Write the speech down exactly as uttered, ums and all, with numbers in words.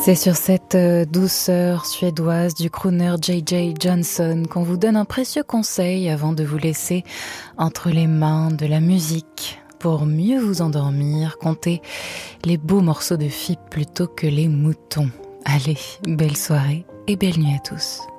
C'est sur cette douceur suédoise du crooner J J Johnson qu'on vous donne un précieux conseil avant de vous laisser entre les mains de la musique. Pour mieux vous endormir, comptez les beaux morceaux de fibre plutôt que les moutons. Allez, belle soirée et belle nuit à tous.